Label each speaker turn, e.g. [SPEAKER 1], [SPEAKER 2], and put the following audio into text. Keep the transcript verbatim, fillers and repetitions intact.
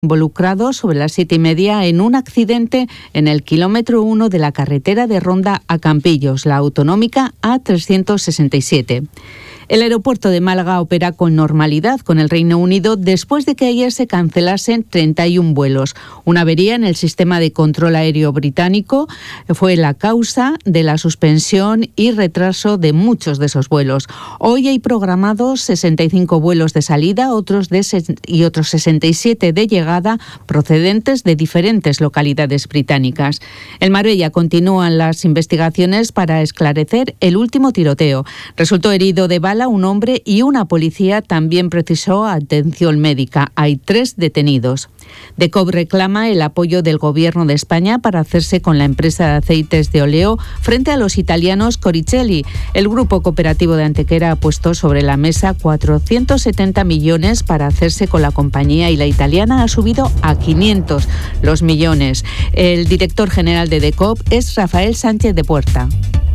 [SPEAKER 1] involucrado sobre las siete y media en un accidente en el kilómetro uno de la carretera de Ronda a Campillos, la autonómica A trescientos sesenta y siete. El aeropuerto de Málaga opera con normalidad con el Reino Unido después de que ayer se cancelasen treinta y un vuelos. Una avería en el sistema de control aéreo británico fue la causa de la suspensión y retraso de muchos de esos vuelos. Hoy hay programados sesenta y cinco vuelos de salida otros de y otros sesenta y siete de llegada procedentes de diferentes localidades británicas. En Marbella continúan las investigaciones para esclarecer el último tiroteo. Resultó herido de bala un hombre y una policía también precisó atención médica. Hay tres detenidos. DECOP reclama el apoyo del Gobierno de España para hacerse con la empresa de aceites de oleo frente a los italianos Coricelli. El grupo cooperativo de Antequera ha puesto sobre la mesa cuatrocientos setenta millones para hacerse con la compañía y la italiana ha subido a quinientos los millones. El director general de DECOP es Rafael Sánchez de Puerta.